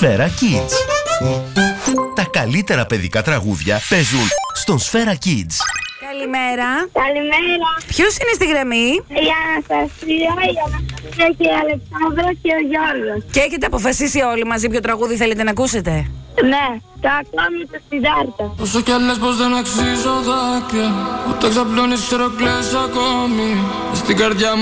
Σφαίρα Kids. Τα καλύτερα παιδικά τραγούδια παίζουν στον Σφαίρα Kids. Καλημέρα. Καλημέρα. Ποιος είναι στη γραμμή? Η Αναστασία και η Αλεξάνδρα και ο Γιώργος. Και έχετε αποφασίσει όλοι μαζί ποιο τραγούδι θέλετε να ακούσετε? Ναι, το ακόμη το Σιδάρτα. Όσο κι λες πως δεν αξίζω δάκρυα, ούτε ξαπλώνεις ξέρω κλαις ακόμη. Στην καρδιά μου